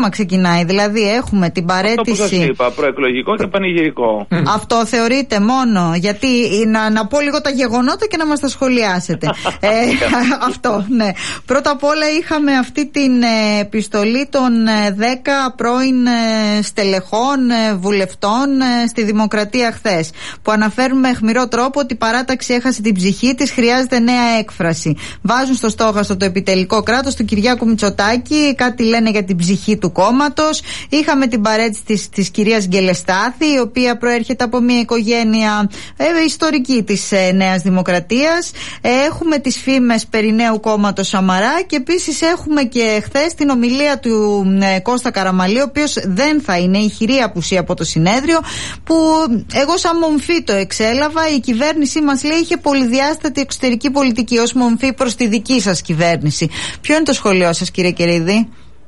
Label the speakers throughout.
Speaker 1: ξεκινάει, δηλαδή έχουμε την παραίτηση.
Speaker 2: Αυτό που σας είπα, προεκλογικό και πανηγυρικό.
Speaker 1: Αυτό θεωρείται μόνο, γιατί να πω λίγο τα γεγονότα και να μας τα σχολιάσετε. Αυτό, ναι. Πρώτα απ' όλα είχαμε αυτή την επιστολή των 10 πρώην στελεχών βουλευτών στη Δημοκρατία χθες, που αναφέρουν με αιχμηρό τρόπο ότι η παράταξη έχασε την ψυχή της, χρειάζεται νέα έκφραση. Βάζουν στο στόχαστρο το επιτελικό κράτος του Κυριάκου Μητσοτάκη, κάτι λένε για την ψυχή του κόμματος. Είχαμε την παρέτηση της κυρίας Γκελεστάθη, η οποία προέρχεται από μια οικογένεια ιστορική της Νέας Δημοκρατίας. Έχουμε τις φήμες περί νέου κόμματος Σαμαρά και επίσης έχουμε και χθες την ομιλία του Κώστα Καραμανλή, ο οποίος δεν θα είναι, ηχηρή απουσία από το συνέδριο, που εγώ σαν μομφή το εξέλαβα. Η κυβέρνησή μας, λέει, είχε πολυδιάστατη εξωτερική πολιτική ως μομφή προς τη δική σας κυβέρνηση. Ποιο είναι το σχολείο σας, κύριε Κερίδη?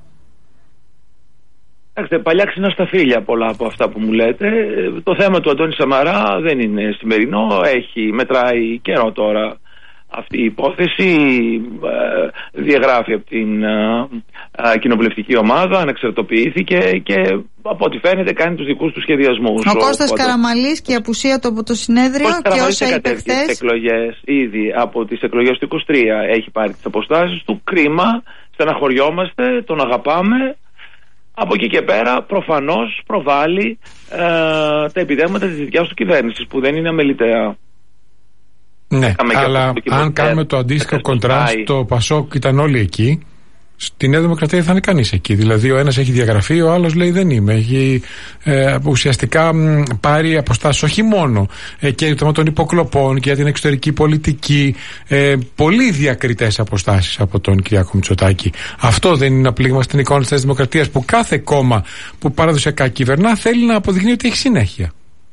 Speaker 2: Παλιά ξινά στα φίλια πολλά από αυτά που μου λέτε. Το θέμα του Αντώνη Σαμαρά δεν είναι σημερινό. Μετράει καιρό τώρα αυτή η υπόθεση. Διαγράφει από την κοινοβουλευτική ομάδα, ανεξαρτοποιήθηκε και από ό,τι φαίνεται κάνει τους δικούς του σχεδιασμούς.
Speaker 1: Ο Κώστας Καραμανλής και η απουσία του από το συνέδριο και όσα είπε χθες.
Speaker 2: Ήδη από τις εκλογές του 23 έχει πάρει τις αποστάσεις του. Κρίμα, στεναχωριόμαστε, τον αγαπάμε. Από εκεί και πέρα προφανώς προβάλλει τα επιδέματα της δικιάς του κυβέρνησης, που δεν είναι αμεληταία.
Speaker 3: Ναι, αλλά αν κάνουμε το αντίστοιχο κοντράστ, το Πασόκ ήταν όλοι εκεί. Στη Νέα Δημοκρατία δεν θα είναι κανείς εκεί. Δηλαδή, ο ένας έχει διαγραφεί, ο άλλος λέει δεν είμαι. Έχει ουσιαστικά πάρει αποστάσεις όχι μόνο και το θέμα των υποκλοπών και για την εξωτερική πολιτική. Πολύ διακριτές αποστάσεις από τον Κυριάκο Μητσοτάκη. Αυτό δεν είναι ένα πλήγμα στην εικόνα της Νέας Δημοκρατίας, που κάθε κόμμα που παραδοσιακά κυβερνά θέλει να αποδεικνύει ότι έχει συνέχεια?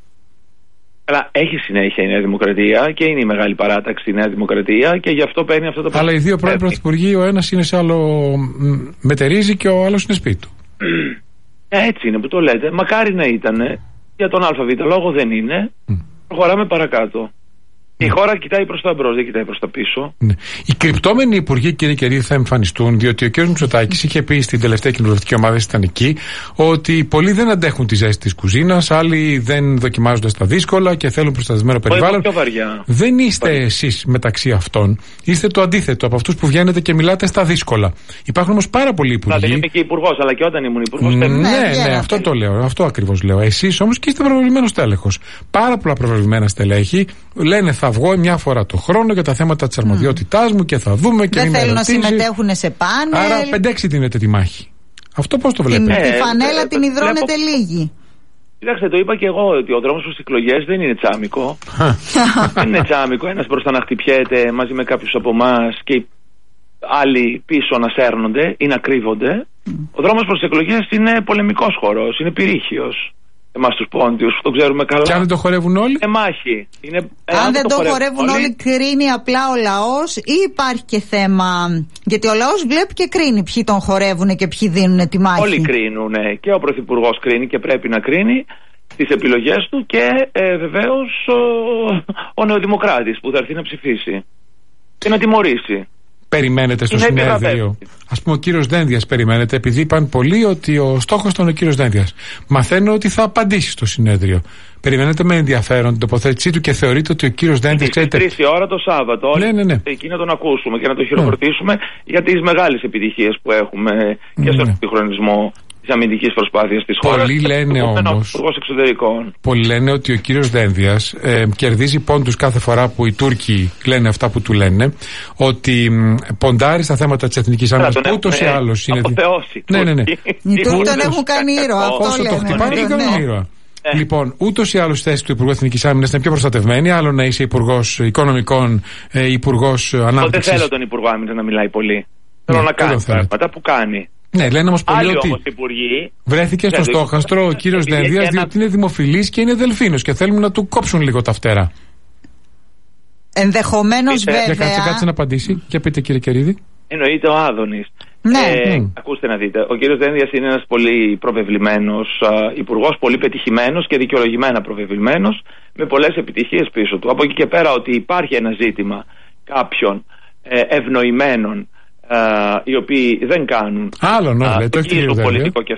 Speaker 2: Αλλά έχει συνέχεια η Νέα Δημοκρατία και είναι η μεγάλη παράταξη η Νέα Δημοκρατία και γι' αυτό παίρνει αυτό το πράγμα.
Speaker 3: Αλλά οι δύο πρώην πρωθυπουργοί, ο ένας είναι σε άλλο μετερίζει και ο άλλος είναι σπίτι του.
Speaker 2: Έτσι είναι που το λέτε. Μακάρι να ήταν. Για τον ΑΒ λόγο δεν είναι. Προχωράμε παρακάτω. Η χώρα κοιτάει προς τα μπρος, δεν κοιτάει προς τα πίσω.
Speaker 3: Ναι. Οι κρυπτόμενοι υπουργοί, κύριε Κερίδη, θα εμφανιστούν, διότι ο κ. Μητσοτάκης είχε πει στην τελευταία κοινοβουλευτική ομάδα, ήταν εκεί, ότι πολλοί δεν αντέχουν τη ζέστη της κουζίνας, άλλοι δεν δοκιμάζονται στα δύσκολα και θέλουν προστατευμένο περιβάλλον. Δεν είστε εσείς μεταξύ αυτών. Είστε το αντίθετο από αυτούς που βγαίνετε και μιλάτε στα δύσκολα. Υπάρχουν όμως πάρα πολλοί υπουργοί.
Speaker 2: Δεν είμαι και υπουργός, αλλά και όταν ήμουν υπουργός.
Speaker 3: Ναι, αυτό το λέω. Αυτό ακριβώς λέω. Εσείς όμως και είστε προβεβλημένος τέλεχος. Πάρα πολλά προβεβλημένα στελέχη λένε θα βγω μια φορά το χρόνο για τα θέματα της αρμοδιότητάς μου και θα δούμε και
Speaker 1: δεν θέλουν να συμμετέχουν σε πάνελ.
Speaker 3: Άρα 5-6 δίνετε τη μάχη. Αυτό πώς το βλέπετε?
Speaker 1: Τη φανέλα την υδρώνετε λίγη.
Speaker 2: Κοιτάξτε, το είπα και εγώ ότι ο δρόμος προς τις εκλογές δεν είναι τσάμικο. Δεν είναι τσάμικο. Ένας μπροστά να χτυπιέται μαζί με κάποιους από εμάς και άλλοι πίσω να σέρνονται ή να κρύβονται. Ο δρόμος προς τις εκλογές είναι πολεμικός χώρος, είναι πυρήχιος. Εμάς τους πόντιους που το ξέρουμε καλά.
Speaker 3: Και αν δεν το χορεύουν όλοι?
Speaker 2: Μάχη.
Speaker 1: Αν δεν το χορεύουν όλοι, κρίνει απλά ο λαός ή υπάρχει και θέμα? Γιατί ο λαός βλέπει και κρίνει ποιοι τον χορεύουν και ποιοι δίνουν τη μάχη.
Speaker 2: Όλοι κρίνουν. Και ο Πρωθυπουργός κρίνει και πρέπει να κρίνει τις επιλογές του και βεβαίως ο Νεοδημοκράτης που θα έρθει να ψηφίσει και να τιμωρήσει.
Speaker 3: Περιμένετε στο συνέδριο? Ας πούμε, ο κύριος Δένδιας περιμένετε, επειδή είπαν πολλοί ότι ο στόχος ήταν ο κύριος Δένδιας. Μαθαίνω ότι θα απαντήσει στο συνέδριο. Περιμένετε με ενδιαφέρον την τοποθέτησή του και θεωρείτε ότι ο κύριος Δένδιας.
Speaker 2: Στις 3 η ώρα το Σάββατο.
Speaker 3: Ναι.
Speaker 2: Εκεί να τον ακούσουμε και να τον χειροκροτήσουμε για τις μεγάλες επιτυχίες που έχουμε και στον συγχρονισμό της αμυντικής προσπάθειας της χώρας.
Speaker 3: Πολλοί λένε όμως, πολλοί λένε ότι ο κύριος Δένδιας κερδίζει πόντους κάθε φορά που οι Τούρκοι λένε αυτά που του λένε, ότι ποντάρει στα θέματα της εθνικής άμυνας, που ούτως ή άλλως είναι.
Speaker 2: Ναι.
Speaker 1: Οι Τούρκοι τον έχουν κάνει ήρωα.
Speaker 3: Όσο το χτυπάνε, τον κάνουν ήρωα. Λοιπόν, ούτως ή άλλως η θέση του Υπουργού Εθνικής Άμυνας είναι πιο προστατευμένη. Άλλο να είσαι Υπουργός Οικονομικών, Υπουργός Ανάπτυξης.
Speaker 2: Δεν θέλω τον Υπουργό Άμυνας να μιλάει πολύ. Θέλω να κάνει πράγματα που κάνει.
Speaker 3: Ναι, λένε όμως πολλοί ότι βρέθηκε στο στόχαστρο ο κύριος Δένδιας διότι είναι δημοφιλής και είναι δελφίνος και θέλουν να του κόψουν λίγο τα φτερά.
Speaker 1: Ενδεχομένως βέβαια.
Speaker 3: Για κάτσε να απαντήσει και πείτε, κύριε Κερίδη.
Speaker 2: Εννοείται ο Άδωνης.
Speaker 1: Ναι.
Speaker 2: Ακούστε να δείτε. Ο κύριος Δένδιας είναι ένας πολύ προβεβλημένος υπουργός, πολύ πετυχημένος και δικαιολογημένα προβεβλημένος, με πολλές επιτυχίες πίσω του. Από εκεί και πέρα ότι υπάρχει ένα ζήτημα κάποιων ευνοημένων οι οποίοι δεν κάνουν
Speaker 3: άλλο, το πολιτικό